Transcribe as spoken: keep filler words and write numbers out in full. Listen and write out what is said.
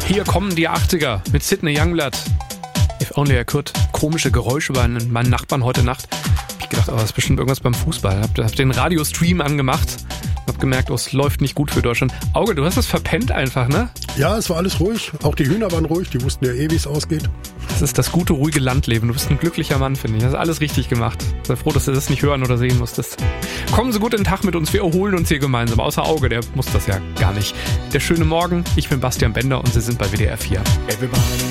Hier kommen die achtziger mit Sidney Youngblood. If only I could. Komische Geräusche bei meinen Nachbarn heute Nacht. Hab ich gedacht, oh, das ist bestimmt irgendwas beim Fußball. Hab, hab den Radiostream angemacht. Hab gemerkt, oh, es läuft nicht gut für Deutschland. Auge, du hast das verpennt einfach, ne? Ja, es war alles ruhig. Auch die Hühner waren ruhig. Die wussten ja eh, wie es ausgeht. Das ist das gute, ruhige Landleben. Du bist ein glücklicher Mann, finde ich. Du hast alles richtig gemacht. Sei froh, dass du das nicht hören oder sehen musstest. Kommen Sie gut in den Tag mit uns. Wir erholen uns hier gemeinsam. Außer Auge, der muss das ja gar nicht. Der schöne Morgen. Ich bin Bastian Bender und Sie sind bei W D R vier. Everybody